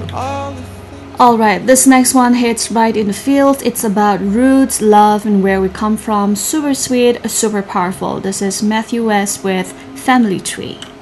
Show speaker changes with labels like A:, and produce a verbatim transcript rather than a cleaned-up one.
A: Alright, this next one hits right in the field. It's about roots, love, and where we come from. Super sweet, super powerful. This is Matthew West with Family Tree.